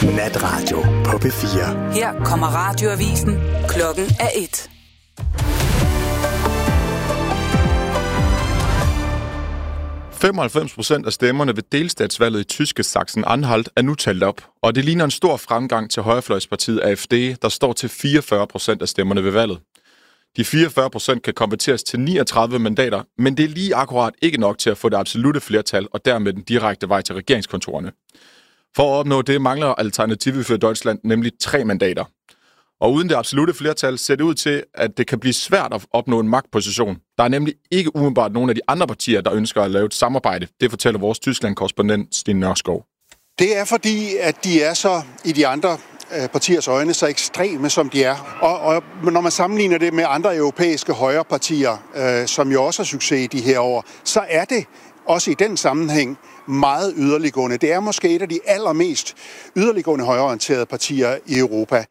Natradio på P4. Her kommer radioavisen. Klokken er 1. %95% af stemmerne ved delstatsvalget i tyske Sachsen-Anhalt er nu talt op, og det ligner en stor fremgang til højrefløjspartiet AfD, der står til 44% af stemmerne ved valget. De 44% kan konverteres til 39 mandater, men det er lige akkurat ikke nok til at få det absolutte flertal og dermed den direkte vej til regeringskontorerne. For at opnå det mangler Alternative für Deutschland nemlig 3 mandater. Og uden det absolutte flertal ser det ud til, at det kan blive svært at opnå en magtposition. Der er nemlig ikke umiddelbart nogen af de andre partier, der ønsker at lave et samarbejde. Det fortæller vores Tyskland-korrespondent Sten Nørskov. Det er fordi, at de er så i de andre partiers øjne så ekstreme, som de er. Og når man sammenligner det med andre europæiske højrepartier, som jo også har succes i de her år, så er det også i den sammenhæng meget yderliggående. Det er måske et af de allermest yderliggående højreorienterede partier i Europa.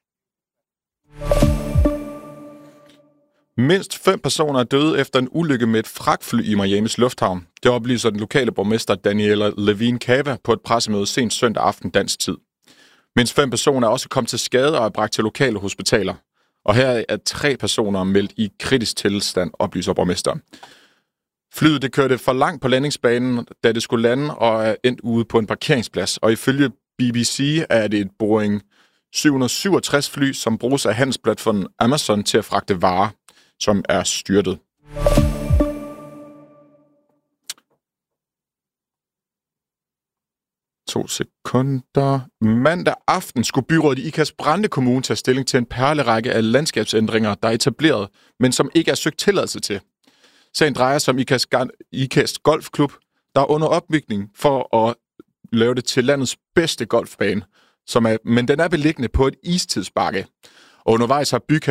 Mindst 5 personer er døde efter en ulykke med et fragtfly i Miamis lufthavn. Det oplyser den lokale borgmester Daniela Levine Cava på et pressemøde sent søndag aften dansk tid. Mindst 5 personer er også kommet til skade og er bragt til lokale hospitaler. Og her er 3 personer meldt i kritisk tilstand, oplyser borgmesteren. Flyet det kørte for langt på landingsbanen, da det skulle lande og er endt ude på en parkeringsplads. Og ifølge BBC er det et Boeing 767 fly, som bruges af handelsplatformen Amazon til at fragte varer, som er styrtet. To sekunder. Mandag aften skulle byrådet i Ikast Brande Kommune tage stilling til en perlerække af landskabsændringer, der er etableret, men som ikke er søgt tilladelse til. Sagen drejer sig om Ikast Golfklub, der er under opbygning for at lave det til landets bedste golfbane, men den er beliggende på et istidsbakke. Og undervejs har